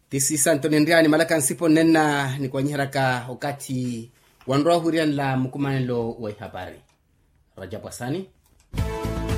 This is Anthony Ndiani malaka nsipo nena ni kwa nyeraka wakati wandoa hurian la mkumanelo wa habari. Rajabu Hasani.